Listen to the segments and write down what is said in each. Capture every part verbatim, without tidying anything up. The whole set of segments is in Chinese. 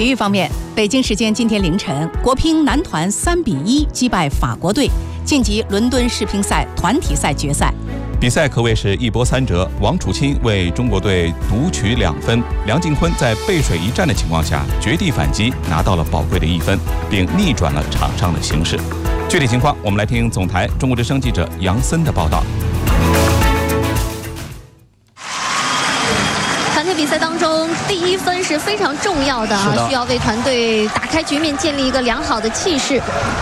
体育方面，北京时间今天凌晨，国乒男团三比一击败法国队，晋级伦敦世乒赛团体赛决赛。 比赛可谓是一波三折，王楚钦为中国队独取两分，梁靖昆在背水一战的情况下绝地反击，拿到了宝贵的一分，并逆转了场上的形势。具体情况，我们来听总台中国之声记者杨森的报道。 团队比赛当中，第一分是非常重要的啊，需要为团队打开局面，建立一个良好的气势。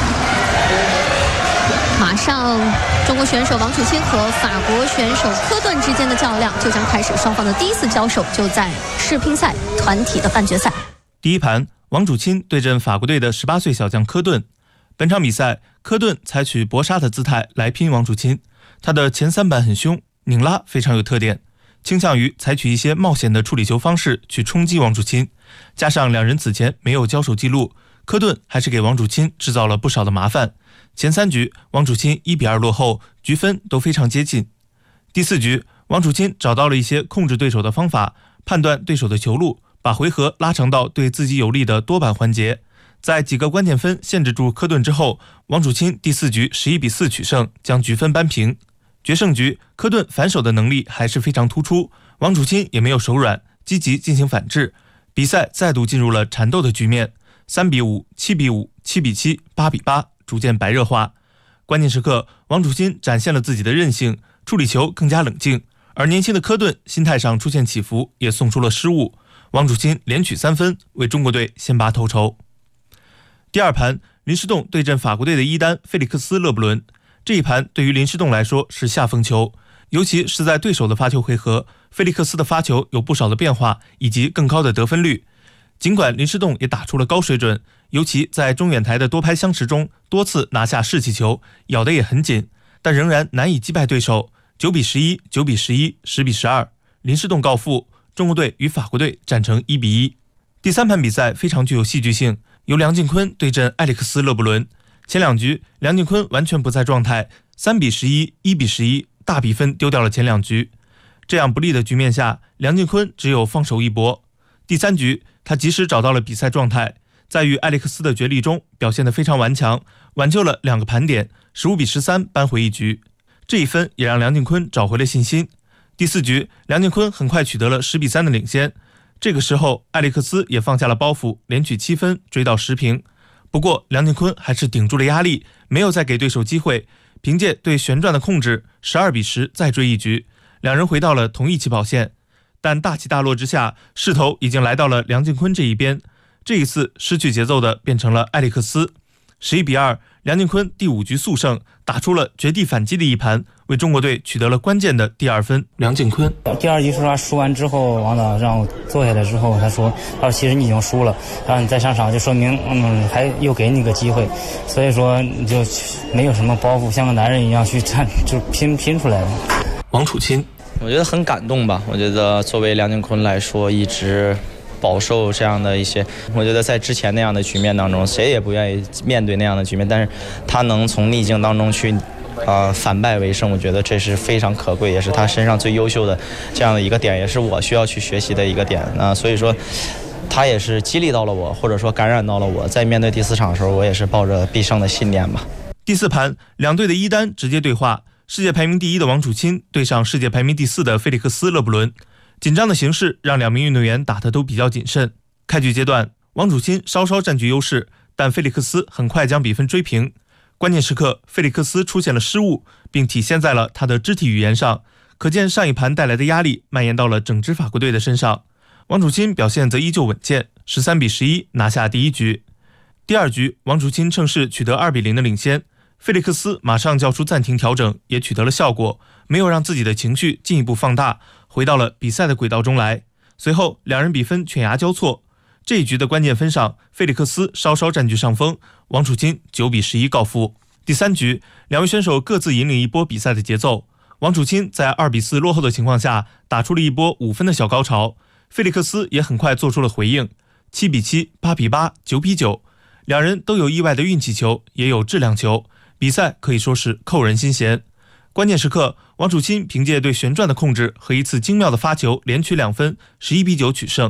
马上，中国选手王楚钦和法国选手科顿之间的较量就将开始，双方的第一次交手就在世乒赛团体的半决赛。 第一盘，王楚钦对阵法国队的十八岁小将科顿。本场比赛，科顿采取搏杀的姿态来拼王楚钦，他的前三板很凶，拧拉非常有特点，倾向于采取一些冒险的处理球方式去冲击王楚钦，加上两人此前没有交手记录，科顿还是给王楚钦制造了不少的麻烦。前三局，王楚钦一比二落后，局分都非常接近。第四局，王楚钦找到了一些控制对手的方法，判断对手的球路，把回合拉长到对自己有利的多板环节。在几个关键分限制住科顿之后，王楚钦第四局十一比四取胜，将局分扳平。决胜局，科顿反手的能力还是非常突出，王楚钦也没有手软，积极进行反制。比赛再度进入了缠斗的局面，三比五、七比五、七比七、八比八，逐渐白热化。关键时刻，王楚钦展现了自己的韧性，处理球更加冷静，而年轻的科顿心态上出现起伏，也送出了失误。王楚钦连取三分，为中国队先拔头筹。第二盘，林诗栋对阵法国队的伊丹费利克斯勒布伦。这一盘对于林诗栋来说是下风球，尤其是在对手的发球回合，费利克斯的发球有不少的变化，以及更高的得分率。尽管林诗栋也打出了高水准，尤其在中远台的多拍相持中多次拿下士气球，咬得也很紧，但仍然难以击败对手。九比十一、九比十一、十比十二，林诗栋告负，中国队与法国队战成一比一。第三盘比赛非常具有戏剧性，由梁靖昆对阵艾利克斯勒布伦。前两局梁靖昆完全不在状态，三比十一、一比十一，大比分丢掉了前两局。这样不利的局面下，梁靖昆只有放手一搏。第三局他及时找到了比赛状态，在与艾利克斯的角力中表现得非常顽强，挽救了两个盘点，十五比十三扳回一局。这一分也让梁靖昆找回了信心。第四局梁靖昆很快取得了十比三的领先，这个时候艾利克斯也放下了包袱，连取七分追到十平。不过梁靖昆还是顶住了压力，没有再给对手机会，凭借对旋转的控制，十二比十再追一局，两人回到了同一起跑线。但大起大落之下，势头已经来到了梁靖昆这一边，这一次失去节奏的变成了艾利克斯。十一比二，梁靖昆第五局速胜，打出了绝地反击的一盘，为中国队取得了关键的第二分。梁靖昆第二局说他输完之后，王导让我坐下来之后，他说他说其实你已经输了，让你再上场就说明嗯还又给你个机会，所以说你就没有什么包袱，像个男人一样去战，就拼拼出来了。 王楚钦， 我觉得很感动吧，我觉得作为梁靖昆来说，一直饱受这样的一些，我觉得在之前那样的局面当中，谁也不愿意面对那样的局面，但是他能从逆境当中去呃反败为胜，我觉得这是非常可贵，也是他身上最优秀的这样的一个点，也是我需要去学习的一个点啊、呃。所以说他也是激励到了我，或者说感染到了我，在面对第四场的时候，我也是抱着必胜的信念吧。 第四盘，两队的一单直接对话，世界排名第一的王楚钦对上世界排名第四的费利克斯勒布伦。紧张的形势让两名运动员打得都比较谨慎。开局阶段，王楚钦稍稍占据优势，但费利克斯很快将比分追平。关键时刻，费利克斯出现了失误，并体现在了他的肢体语言上，可见上一盘带来的压力蔓延到了整支法国队的身上。王楚钦表现则依旧稳健，十三比十一拿下第一局。第二局，王楚钦趁势取得二比零的领先，费利克斯马上叫出暂停调整，也取得了效果，没有让自己的情绪进一步放大，回到了比赛的轨道中来。随后两人比分犬牙交错，这一局的关键分上，费利克斯稍稍占据上风，王楚钦九比十一告负。第三局，两位选手各自引领一波比赛的节奏。王楚钦在二比四落后的情况下，打出了一波五分的小高潮，费利克斯也很快做出了回应，七比七、八比八、九比九，两人都有意外的运气球，也有质量球，比赛可以说是扣人心弦。关键时刻，王楚钦凭借对旋转的控制和一次精妙的发球，连取两分，十一比九取胜。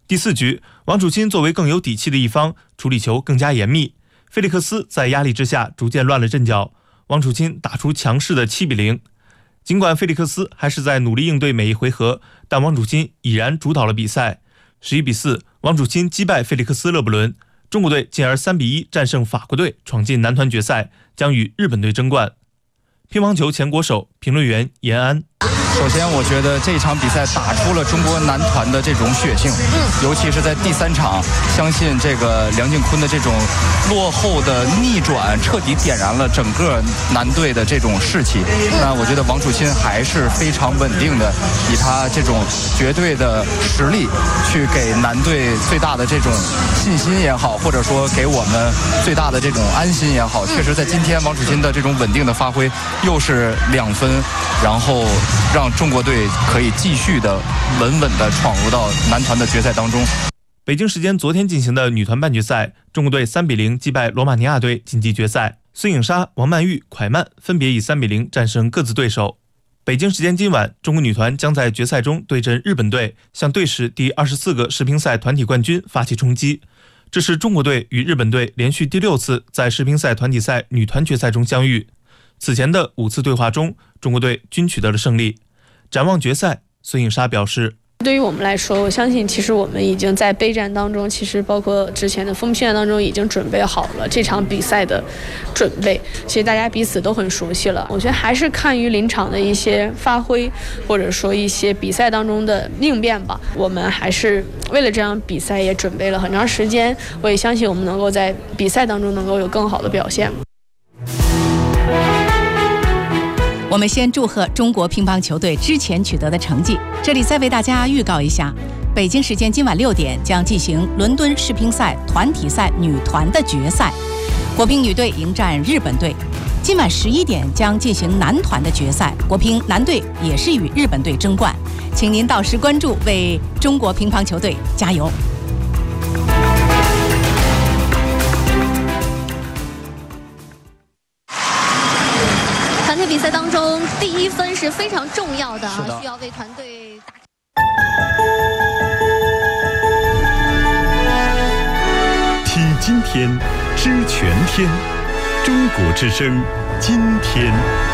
第四局，王楚钦作为更有底气的一方，处理球更加严密。菲利克斯在压力之下逐渐乱了阵脚，王楚钦打出强势的七比零。尽管菲利克斯还是在努力应对每一回合，但王楚钦已然主导了比赛。十一比四，王楚钦击败菲利克斯勒布伦，中国队进而三比一战胜法国队，闯进男团决赛，将与日本队争冠。乒乓球前国手，评论员严安。 首先，我觉得这场比赛打出了中国男团的这种血性，尤其是在第三场，相信这个梁靖昆的这种落后的逆转，彻底点燃了整个男队的这种士气。那我觉得王楚钦还是非常稳定的，以他这种绝对的实力，去给男队最大的这种信心也好，或者说给我们最大的这种安心也好。确实，在今天王楚钦的这种稳定的发挥，又是两分，然后让中国队可以继续的稳稳的闯入到男团的决赛当中。 北京时间昨天进行的女团半决赛，中国队三比零击败罗马尼亚队晋级决赛。孙颖莎、王曼玉、蒯曼分别以三比零战胜各自对手。北京时间今晚，中国女团将在决赛中对阵日本队，向队史第二十四个世乒赛团体冠军发起冲击。这是中国队与日本队连续第六次在世乒赛团体赛女团决赛中相遇。此前的五次对话中，中国队均取得了胜利。展望决赛，孙颖莎表示， 对于我们来说，我相信其实我们已经在备战当中，其实包括之前的封训练当中已经准备好了这场比赛的准备，其实大家彼此都很熟悉了。我觉得还是看于临场的一些发挥，或者说一些比赛当中的应变吧。我们还是为了这场比赛也准备了很长时间，我也相信我们能够在比赛当中能够有更好的表现。 我们先祝贺中国乒乓球队之前取得的成绩。这里再为大家预告一下，北京时间今晚六点将进行伦敦世乒赛团体赛女团的决赛，国乒女队迎战日本队。今晚十一点将进行男团的决赛，国乒男队也是与日本队争冠，请您到时关注，为中国乒乓球队加油。 比赛当中，第一分是非常重要的啊，需要为团队打。 听今天，知全天，中国之声，今天。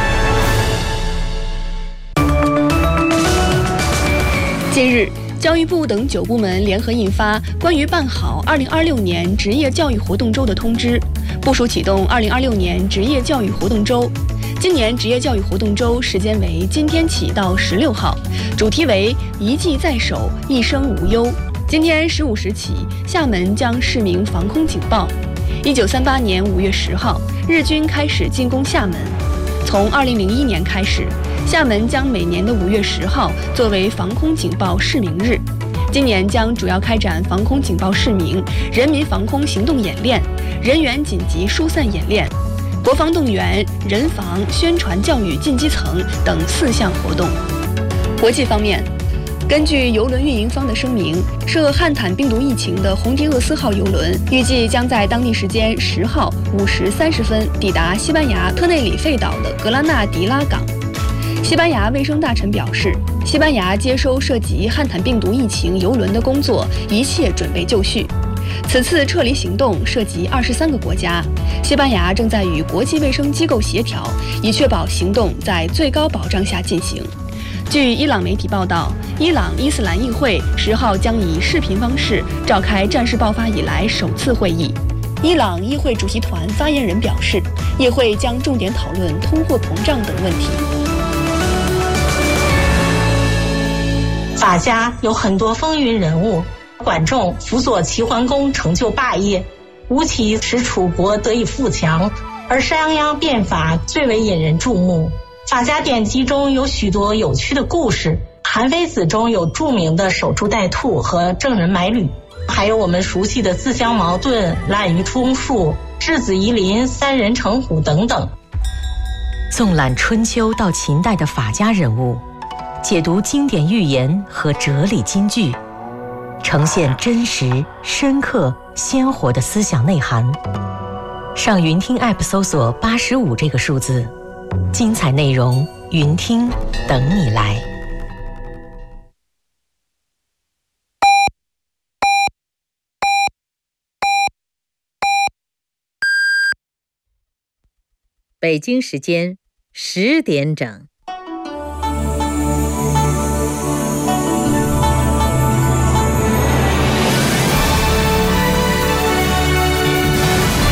近日，教育部等九部门联合印发关于办好二零二六年职业教育活动周的通知，部署启动二零二六年职业教育活动周。今年职业教育活动周时间为今天起到十六号，主题为一技在手，一生无忧。今天十五时起，厦门将释鸣防空警报。一九三八年五月十号，日军开始进攻厦门。从二零零一年开始，厦门将每年的五月十号作为防空警报释鸣日。今年将主要开展防空警报释鸣、人民防空行动演练、人员紧急疏散演练、国防动员、人防、宣传教育进基层等四项活动。国际方面，根据邮轮运营方的声明，涉汉坦病毒疫情的红迪厄斯号邮轮预计将在当地时间十号五时三十分抵达西班牙特内里费岛的格拉纳迪拉港。西班牙卫生大臣表示，西班牙接收涉及汉坦病毒疫情邮轮的工作一切准备就绪。此次撤离行动涉及二十三个国家，西班牙正在与国际卫生机构协调，以确保行动在最高保障下进行。据伊朗媒体报道，伊朗伊斯兰议会十号将以视频方式召开战事爆发以来首次会议。伊朗议会主席团发言人表示，议会将重点讨论通货膨胀等问题。 法家有很多风云人物，管仲辅佐齐桓公成就霸业，吴起使楚国得以富强，而商鞅变法最为引人注目。法家典籍中有许多有趣的故事，韩非子中有著名的守株待兔和郑人买履，还有我们熟悉的自相矛盾、滥竽充数、质子夷陵、三人成虎等等。 纵览春秋到秦代的法家人物，解读经典寓言和哲理金句，呈现真实、深刻、鲜活的思想内涵。上云听 App 搜索八十五这个数字，精彩内容云听等你来。 北京时间十点整。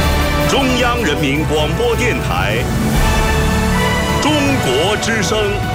中央人民广播电台，中国之声。